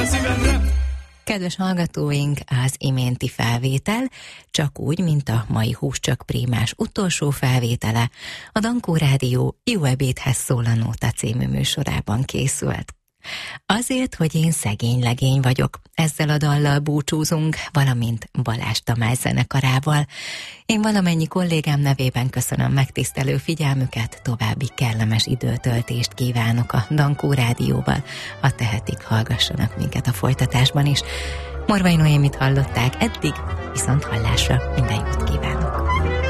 szívemre. Kedves hallgatóink, az iménti felvétel, csak úgy, mint a mai Húscsak Prímás utolsó felvétele, a Dankó Rádió Jó ebédhez szól a Nóta című műsorában készült. Azért, hogy én szegény legény vagyok, ezzel a dallal búcsúzunk, valamint Balázs Tamás zenekarával. Én valamennyi kollégám nevében köszönöm megtisztelő figyelmüket, további kellemes időtöltést kívánok a Dankó Rádióval. Ha tehetik, hallgassanak minket a folytatásban is. Morvai Noémit hallották eddig, viszont hallásra, minden jót kívánok!